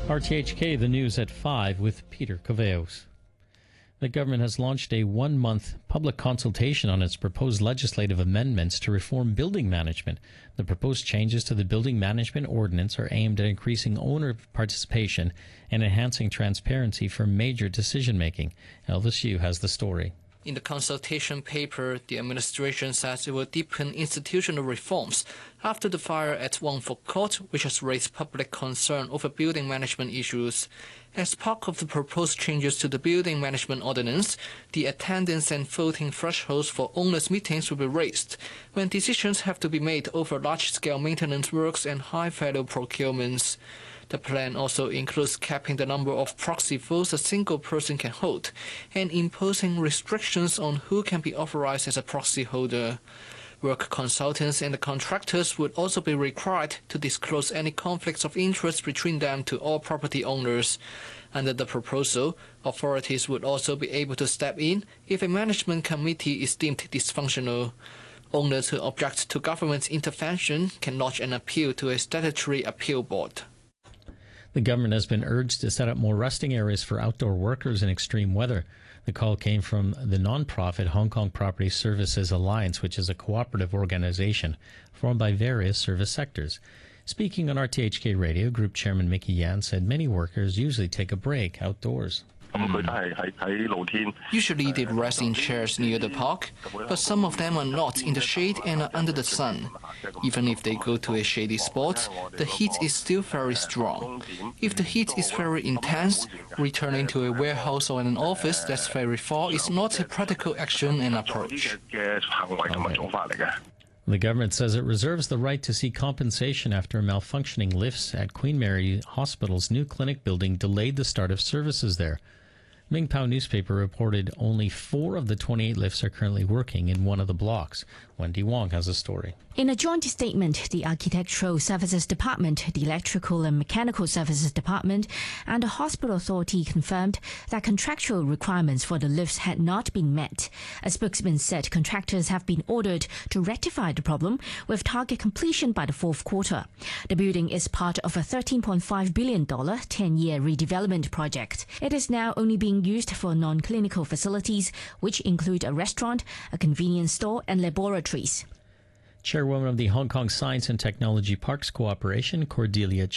RTHK, the news at 5 with Peter Coveos. The government has launched a one-month public consultation on its proposed legislative amendments to reform building management. The proposed changes to the Building Management Ordinance are aimed at increasing owner participation and enhancing transparency for major decision-making. Elvis Yu has the story. In the consultation paper, the administration says it will deepen institutional reforms after the fire at Wangfuk Court, which has raised public concern over building management issues. As part of the proposed changes to the Building Management Ordinance, the attendance and voting thresholds for owners' meetings will be raised when decisions have to be made over large-scale maintenance works and high-value procurements. The plan also includes capping the number of proxy votes a single person can hold and imposing restrictions on who can be authorized as a proxy holder. Work consultants and the contractors would also be required to disclose any conflicts of interest between them to all property owners. Under the proposal, authorities would also be able to step in if a management committee is deemed dysfunctional. Owners who object to government's intervention can lodge an appeal to a statutory appeal board. The government has been urged to set up more resting areas for outdoor workers in extreme weather. The call came from the non-profit Hong Kong Property Services Alliance, which is a cooperative organization formed by various service sectors. Speaking on RTHK Radio, Group Chairman Mickey Yan said many workers usually take a break outdoors. Usually they rest in chairs near the park, but some of them are not in the shade and are under the sun. Even if they go to a shady spot, the heat is still very strong. If the heat is very intense, returning to a warehouse or an office that's very far is not a practical action and approach. The government says it reserves the right to seek compensation after malfunctioning lifts at Queen Mary Hospital's new clinic building delayed the start of services there. Mingpao newspaper reported only 4 of the 28 lifts are currently working in one of the blocks. Wendy Wong has a story. In a joint statement, the Architectural Services Department, the Electrical and Mechanical Services Department, and the Hospital Authority confirmed that contractual requirements for the lifts had not been met. A spokesman said contractors have been ordered to rectify the problem with target completion by the fourth quarter. The building is part of a $13.5 billion 10-year redevelopment project. It is now only being used for non-clinical facilities, which include a restaurant, a convenience store, and laboratories. Chairwoman of the Hong Kong Science and Technology Parks Cooperation, Cordelia